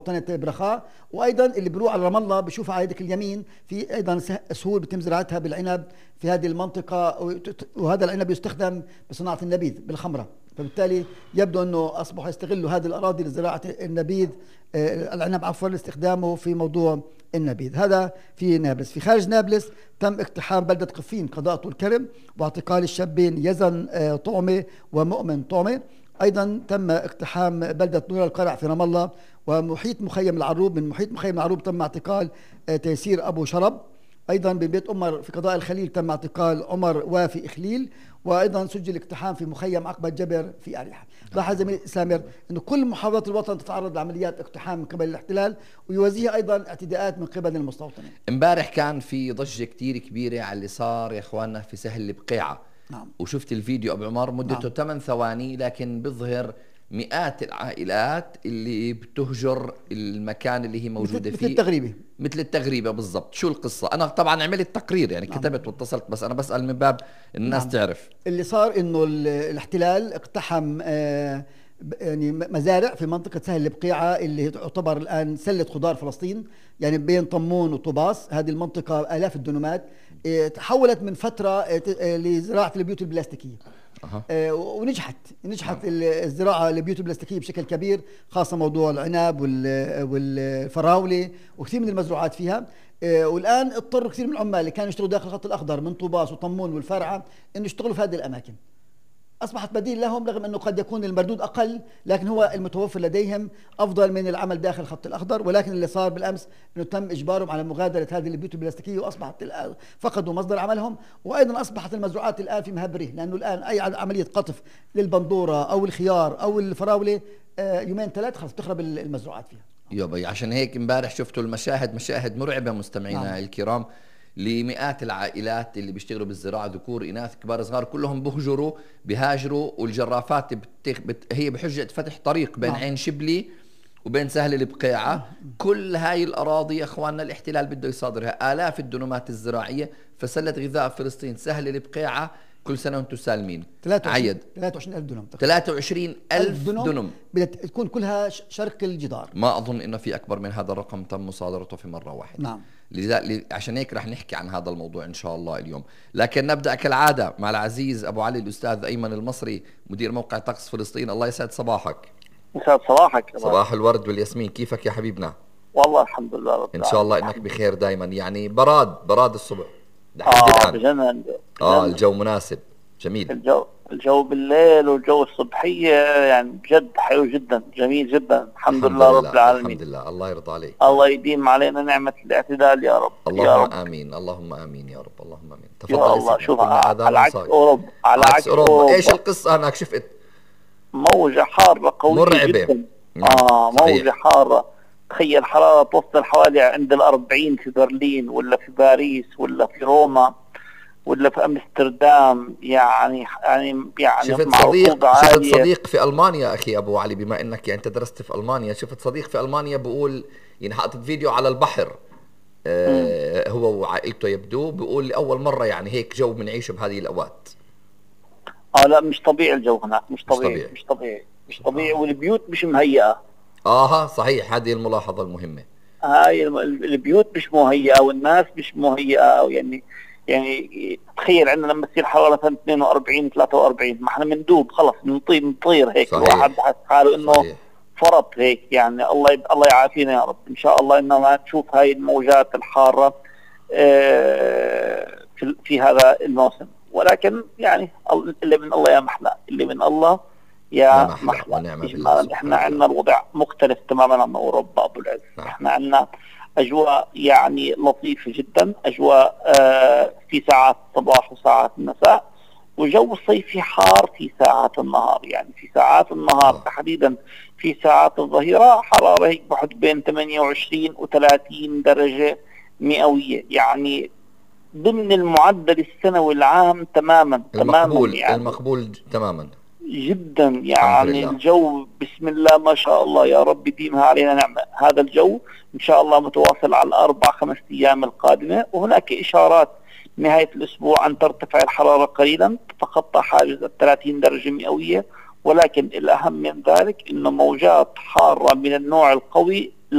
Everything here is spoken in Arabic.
مواطنة برخاء. وايضا اللي بيروح على رام الله بشوف على يدك اليمين في ايضا سهول بيتم زراعتها بالعنب في هذه المنطقه، وهذا العنب يستخدم بصناعه النبيذ بالخمره، فبالتالي يبدو انه اصبحوا يستغلوا هذه الاراضي لزراعه النبيذ، العنب عفوا، لاستخدامه في موضوع النبيذ. هذا في نابلس. في خارج نابلس تم اقتحام بلده قفين قضاء طول كرم واعتقال الشابين يزن طعمه ومؤمن طعمه. ايضا تم اقتحام بلده نور القرع في رام الله ومحيط مخيم العروب. من محيط مخيم العروب تم اعتقال تيسير ابو شرب. ايضا ببيت عمر في قضاء الخليل تم اعتقال عمر وافي اخليل. وايضا سجل اقتحام في مخيم عقبه جبر في اريحه. لاحظ زميلي سامر انه كل محافظات الوطن تتعرض لعمليات اقتحام من قبل الاحتلال، ويواجهها ايضا اعتداءات من قبل المستوطنين. امبارح كان في ضجه كثير كبيره على اللي صار يا اخواننا في سهل البقيعه. نعم. وشفت الفيديو ابو عمر مدته 8 ثواني، لكن بيظهر مئات العائلات اللي بتهجر المكان اللي هي موجودة فيه، مثل التغريبة بالضبط. شو القصة؟ أنا طبعا عملت تقرير يعني، كتبت واتصلت، بس أنا بسأل من باب الناس تعرف. اللي صار إنه الاحتلال اقتحم يعني مزارع في منطقة سهل البقيعة اللي تعتبر الآن سلة خضار فلسطين، يعني بين طمون وطوباس. هذه المنطقة آلاف الدنومات، تحولت من فترة لزراعة البيوت البلاستيكية. ونجحت الزراعة البيوت البلاستيكية بشكل كبير، خاصة موضوع العنب والفراولة وكثير من المزروعات فيها. والآن اضطر كثير من العمال اللي كانوا يشتغلوا داخل الخط الأخضر من طوباس وطمون والفرعة إنه يشتغلوا في هذه الأماكن. أصبحت بديل لهم، رغم أنه قد يكون المردود أقل، لكن هو المتوفر لديهم أفضل من العمل داخل الخط الأخضر. ولكن اللي صار بالأمس أنه تم إجبارهم على مغادرة هذه البيوت البلاستيكية، وأصبحت فقدوا مصدر عملهم. وأيضا أصبحت المزروعات الآن في مهبره، لأنه الآن أي عملية قطف للبندورة أو الخيار أو الفراولة يومين ثلاث خلص تخرب المزروعات فيها. يابا عشان هيك امبارح شفتوا المشاهد، مشاهد مرعبة مستمعينا الكرام، لمئات العائلات اللي بيشتغلوا بالزراعة، ذكور إناث كبار صغار، كلهم بيهاجروا والجرافات هي بحجة فتح طريق بين عين شبلي وبين سهل البقيعة. كل هاي الأراضي يا أخواننا الاحتلال بده يصادرها، آلاف الدنومات الزراعية. فسلة غذاء فلسطين سهل البقيعة كل سنة وانتم سالمين. 23,000 دنم. 23,000 دنم بدها تكون كلها شرق الجدار. ما أظن إنه في أكبر من هذا الرقم تم مصادرته في مرة واحدة. نعم. عشان هيك رح نحكي عن هذا الموضوع إن شاء الله اليوم. لكن نبدأ كالعادة مع العزيز أبو علي الأستاذ أيمن المصري، مدير موقع طقس فلسطين. الله يسعد صباحك. يسعد صباحك. صباح الورد والياسمين. كيفك يا حبيبنا؟ والله الحمد لله رب العالمين. إن شاء الله إنك بخير دايما. يعني براد الصبح بجنن. الجو مناسب جميل. الجو بالليل والجو الصبحية يعني بجد حلو جدا، جميل جدا. الحمد لله رب العالمين. الحمد لله. الله يرضى عليك. الله يديم علينا نعمة الاعتدال يا رب. اللهم يا رب. آمين. اللهم آمين يا رب. اللهم آمين. تفضل يا الله. شوف على عكس أوروبا، على عكس أوروبا. إيش القصة هناك؟ شفت موجة حارة قوية مرعبة جدا. موجة حارة. تخيل حرارة توصل حوالي عند 40 في برلين ولا في باريس ولا في روما ولا في امستردام. يعني شفت صديق في المانيا اخي ابو علي، بما انك انت درست في المانيا، شفت صديق في المانيا بيقول، يعني حاطط فيديو على البحر، هو وعائلته يبدو، بيقول لاول مره يعني هيك جو بنعيشه بهذه الاوقات. لا مش طبيعي الجو هناك، مش طبيعي. والبيوت مش مهيئه. صحيح، هذه الملاحظه المهمه. هاي البيوت مش مهيئه والناس مش مهيئه. يعني تخيل عندنا لما تصير حرارة 42 43 ما احنا بندوب خلص، بنطير هيك. الواحد بحس حاله انه فرط هيك. يعني الله يعافينا يا رب. ان شاء الله انه ما نشوف هاي الموجات الحارة في هذا الموسم. ولكن يعني اللي من الله يا محلى، اللي من الله يا محلى. احنا عندنا الوضع مختلف تماما عن اوروبا ابو العز. احنا عندنا أجواء يعني لطيفة جدا، أجواء في ساعات الصباح وساعات المساء، وجو صيفي حار في ساعات النهار. يعني في ساعات النهار تحديدا في ساعات الظهيرة حرارة هيك بحد بين 28 و30 درجة مئوية، يعني ضمن المعدل السنوي العام تماما. المقبول تماما جدا. يعني الجو بسم الله ما شاء الله يا رب يديمها علينا نعمة. هذا الجو إن شاء الله متواصل على 4-5 أيام القادمة. وهناك إشارات نهاية الأسبوع أن ترتفع الحرارة قليلا، تتخطى حاجز 30 درجة مئوية، ولكن الأهم من ذلك أنه موجات حارة من النوع القوي